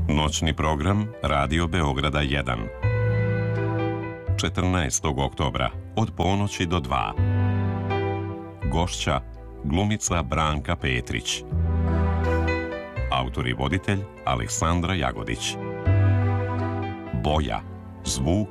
Noćni program Radio Beograda 1. 14. oktobra od ponoći do 2. Gošća glumica Branka Petrić. Autor i voditelj Aleksandra Jagodić. Boja, zvuk